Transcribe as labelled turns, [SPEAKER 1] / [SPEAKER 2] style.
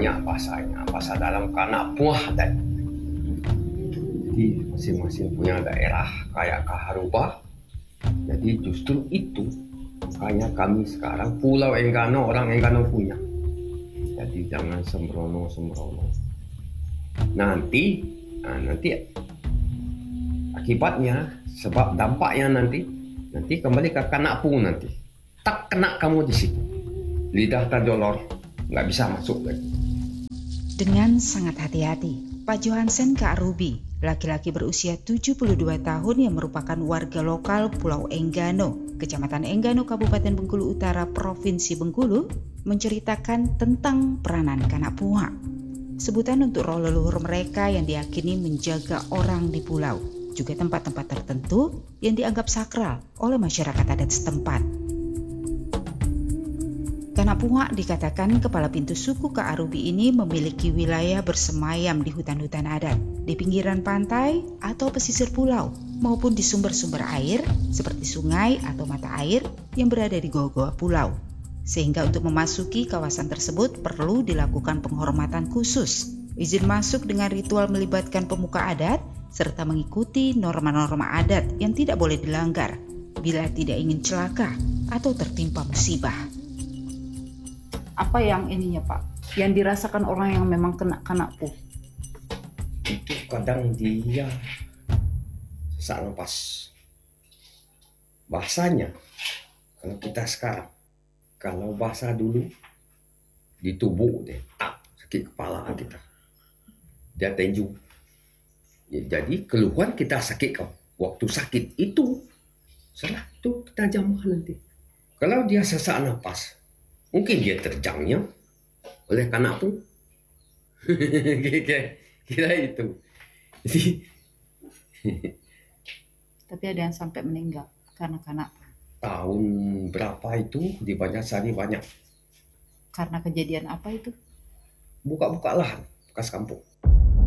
[SPEAKER 1] banyak bahasanya, bahasa dalam Kanak Puah dan jadi masing-masing punya daerah kayak Kaharuba. Jadi justru itu makanya kami sekarang Pulau Enggano orang Enggano punya. Jadi jangan sembrono. Nanti akibatnya sebab dampaknya nanti kembali ke Kanakpu nanti. Tak kena kamu di situ. Lidah terjolor, nggak bisa masuk lagi.
[SPEAKER 2] Dengan sangat hati-hati, Pak Johansen Kaarubi, laki-laki berusia 72 tahun yang merupakan warga lokal Pulau Enggano, Kecamatan Enggano, Kabupaten Bengkulu Utara, Provinsi Bengkulu, menceritakan tentang peranan Kanak Puha. Sebutan untuk roh leluhur mereka yang diyakini menjaga orang di pulau, juga tempat-tempat tertentu yang dianggap sakral oleh masyarakat adat setempat. Kanak Puha dikatakan kepala pintu suku Kaarubi ini memiliki wilayah bersemayam di hutan-hutan adat, di pinggiran pantai atau pesisir pulau, maupun di sumber-sumber air seperti sungai atau mata air yang berada di goa-goa pulau. Sehingga untuk memasuki kawasan tersebut perlu dilakukan penghormatan khusus, izin masuk dengan ritual melibatkan pemuka adat, serta mengikuti norma-norma adat yang tidak boleh dilanggar bila tidak ingin celaka atau tertimpa musibah.
[SPEAKER 3] Apa yang ininya Pak, yang dirasakan orang yang memang kena Kanakpu?
[SPEAKER 1] Itu kadang dia sesak nafas. Bahasanya kalau kita sekarang, kalau bahasa dulu di tubuh deh, sakit kepala kita, dia tenju. Jadi keluhan kita sakit waktu sakit itu salah itu kita jamah nanti. Kalau dia sesak nafas, mungkin dia terjangnya oleh Kanakpu. Kira itu.
[SPEAKER 3] Tapi ada yang sampai meninggal karena Kanakpu.
[SPEAKER 1] Tahun berapa itu di Banjarsari banyak.
[SPEAKER 3] Karena kejadian apa itu?
[SPEAKER 1] Buka-buka lahan bekas kampung.